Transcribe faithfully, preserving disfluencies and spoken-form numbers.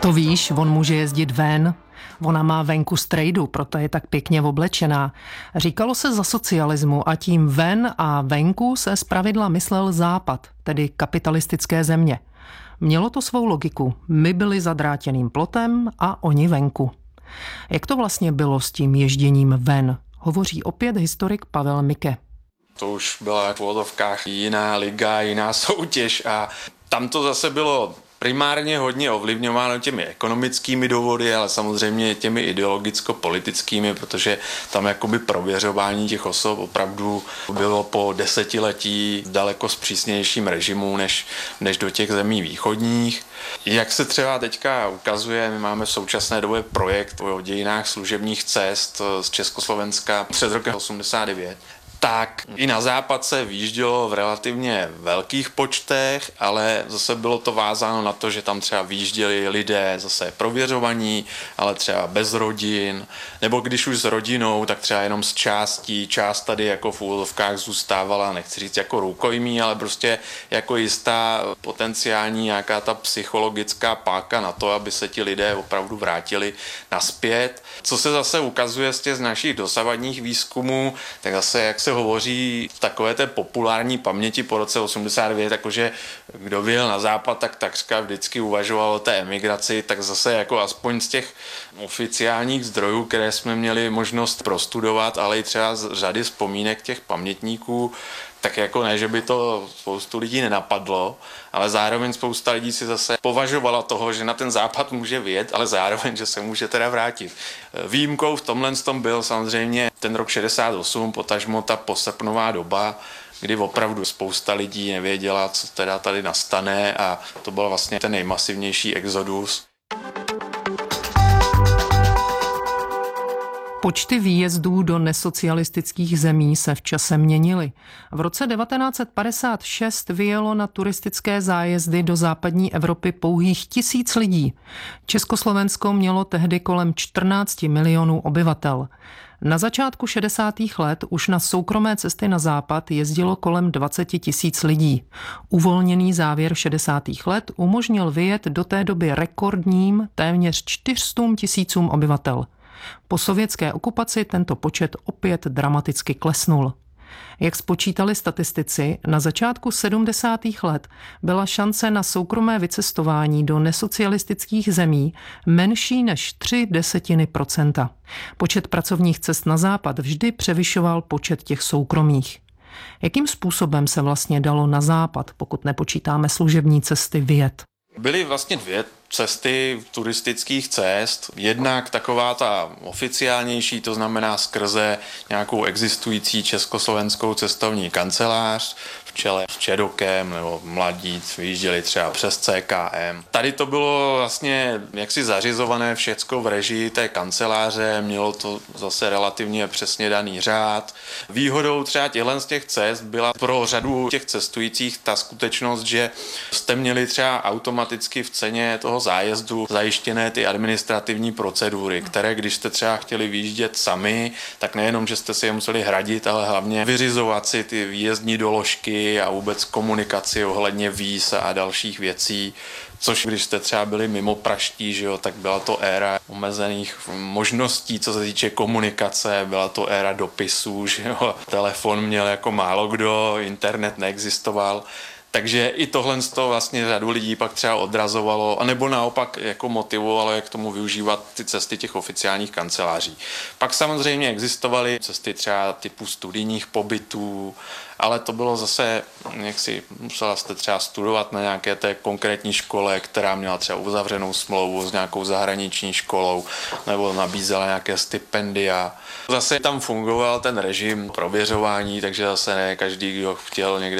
To víš, on může jezdit ven. Ona má venku strejdu, proto je tak pěkně oblečená. Říkalo se za socialismu a tím ven a venku se zpravidla myslel západ, tedy kapitalistické země. Mělo to svou logiku. My byli zadrátěným plotem a oni venku. Jak to vlastně bylo s tím ježděním ven? Hovoří opět historik Pavel Mike. To už byla v úvodovkách jiná liga, jiná soutěž a tam to zase bylo primárně hodně ovlivňováno těmi ekonomickými důvody, ale samozřejmě těmi ideologicko-politickými, protože tam jakoby prověřování těch osob opravdu bylo po desetiletí daleko zpřísnějším režimu než, než do těch zemí východních. Jak se třeba teďka ukazuje, my máme v současné době projekt o dějinách služebních cest z Československa před rokem osmdesát devět. Tak i na západ se výjíždělo v relativně velkých počtech, ale zase bylo to vázáno na to, že tam třeba výjížděli lidé zase prověřovaní, ale třeba bez rodin, nebo když už s rodinou, tak třeba jenom z částí, část tady jako v úvodovkách zůstávala, nechci říct jako rukojmí, ale prostě jako jistá potenciální nějaká ta psychologická páka na to, aby se ti lidé opravdu vrátili nazpět. Co se zase ukazuje z těch našich dosavadních výzkumů, tak zase jak se hovoří v takové té populární paměti po roce osmdesát devět, jakože kdo vyjel na západ, tak takřka vždycky uvažoval o té emigraci, tak zase jako aspoň z těch oficiálních zdrojů, které jsme měli možnost prostudovat, ale i třeba z řady vzpomínek těch pamětníků, tak jako ne, že by to spoustu lidí nenapadlo, ale zároveň spousta lidí si zase považovala toho, že na ten západ může vyjet, ale zároveň, že se může teda vrátit. Výjimkou v tomhle tom byl samozřejmě ten rok šedesát osm, potažmo ta posrpnová doba, kdy opravdu spousta lidí nevěděla, co teda tady nastane a to byl vlastně ten nejmasivnější exodus. Počty výjezdů do nesocialistických zemí se v čase měnily. V roce devatenáct set padesát šest vyjelo na turistické zájezdy do západní Evropy pouhých tisíc lidí. Československo mělo tehdy kolem čtrnáct milionů obyvatel. Na začátku šedesátých let už na soukromé cesty na západ jezdilo kolem dvacet tisíc lidí. Uvolněný závěr šedesátých let umožnil vyjet do té doby rekordním téměř čtyři sta tisícům obyvatel. Po sovětské okupaci tento počet opět dramaticky klesnul. Jak spočítali statistici, na začátku sedmdesátých let byla šance na soukromé vycestování do nesocialistických zemí menší než tři desetiny procenta. Počet pracovních cest na západ vždy převyšoval počet těch soukromých. Jakým způsobem se vlastně dalo na západ, pokud nepočítáme služební cesty, vyjet? Byly vlastně dvě cesty turistických cest. Jednak taková ta oficiálnější, to znamená skrze nějakou existující československou cestovní kancelář, v čele s Čedokem nebo Mladíc, vyjížděli třeba přes C K M. Tady to bylo vlastně jaksi zařizované všecko v režii té kanceláře, mělo to zase relativně přesně daný řád. Výhodou třeba těchto z těch cest byla pro řadu těch cestujících ta skutečnost, že jste měli třeba automaticky v ceně toho zájezdu zajištěné ty administrativní procedury, které když jste třeba chtěli vyjíždět sami, tak nejenom, že jste si je museli hradit, ale hlavně vyřizovat si ty výjezdní doložky a vůbec komunikaci ohledně víz a dalších věcí, což když jste třeba byli mimo praští, že jo, tak byla to éra omezených možností, co se týče komunikace, byla to éra dopisů, že jo, telefon měl jako málo kdo, internet neexistoval. Takže i tohle z toho vlastně řadu lidí pak třeba odrazovalo, anebo naopak jako motivovalo, jak k tomu využívat ty cesty těch oficiálních kanceláří. Pak samozřejmě existovaly cesty třeba typu studijních pobytů, ale to bylo zase, jak si musela jste třeba studovat na nějaké té konkrétní škole, která měla třeba uzavřenou smlouvu s nějakou zahraniční školou, nebo nabízela nějaké stipendia. Zase tam fungoval ten režim prověřování, takže zase ne každý, kdo chtěl někde